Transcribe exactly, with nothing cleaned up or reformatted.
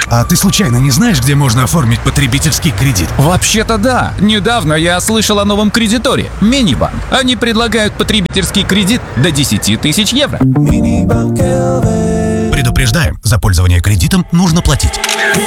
а ты случайно не знаешь, где можно оформить потребительский кредит? Вообще-то да. Недавно я слышал о новом кредиторе – Минибанк. Они предлагают потребительский кредит до десяти тысяч евро. Предупреждаем, за пользование кредитом нужно платить.